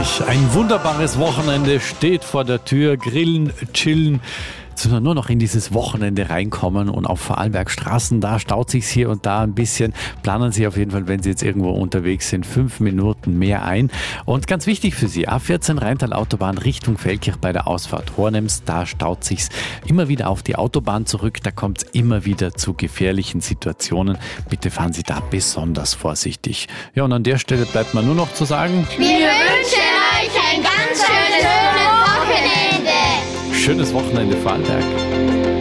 Herrlich. Ein wunderbares Wochenende steht vor der Tür. Grillen, chillen. Jetzt müssen wir nur noch in dieses Wochenende reinkommen und auf Vorarlberg Straßen, da staut sich's hier und da ein bisschen. Planen Sie auf jeden Fall, wenn Sie jetzt irgendwo unterwegs sind, 5 Minuten mehr ein. Und ganz wichtig für Sie, A14 Rheintal-Autobahn Richtung Feldkirch bei der Ausfahrt Hornems, da staut sich's immer wieder auf die Autobahn zurück. Da kommt's immer wieder zu gefährlichen Situationen. Bitte fahren Sie da besonders vorsichtig. Ja, und an der Stelle bleibt mir nur noch zu sagen: Wir wünschen euch ein ganz schönes Wochenende. Schönes Wochenende, Vorarlberg.